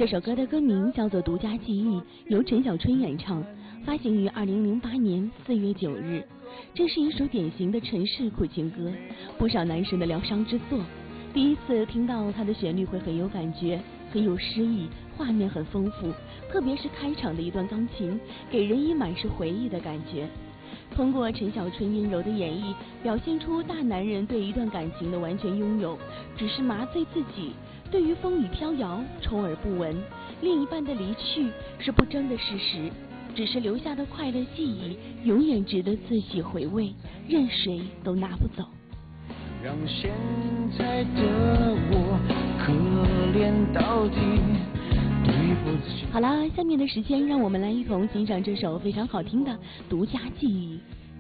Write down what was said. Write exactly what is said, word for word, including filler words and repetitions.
这首歌的歌名叫做《独家记忆》，由陈小春演唱，发行于二零零八年四月九日。这是一首典型的城市苦情歌，不少男生的疗伤之作。第一次听到它的旋律会很有感觉，很有诗意，画面很丰富，特别是开场的一段钢琴，给人以满是回忆的感觉。通过陈小春阴柔的演绎，表现出大男人对一段感情的完全拥有，只是麻醉自己，对于风雨飘摇充耳不闻，另一半的离去是不争的事实，只是留下的快乐记忆永远值得自己回味，任谁都拿不走。 让现在的我可怜到底，对不起。 好啦，下面的时间让我们来一同欣赏这首非常好听的《独家记忆》。